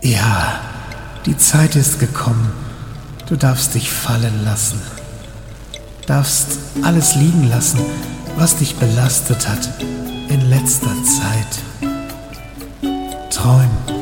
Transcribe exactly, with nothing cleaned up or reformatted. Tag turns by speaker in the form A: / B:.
A: Ja, die Zeit ist gekommen. Du darfst dich fallen lassen. Darfst alles liegen lassen, was dich belastet hat in letzter Zeit. Träum.